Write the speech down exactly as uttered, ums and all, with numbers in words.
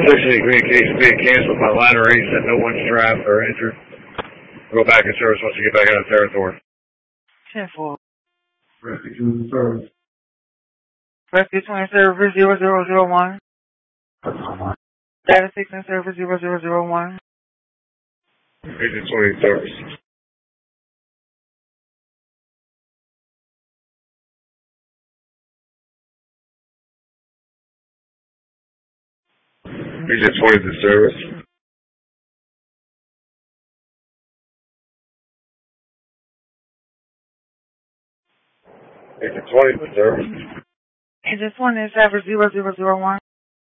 Additionally, communication being canceled by line arranged that no one's trapped or injured. Go back in service once you get back out of territory. ten four. Rescue in service. Rescue twenty service zero zero zero one. Data six in service zero zero zero one. Agent twenty service. Agent twenty to service. Agent twenty to service. Agent twenty in service zero zero zero one.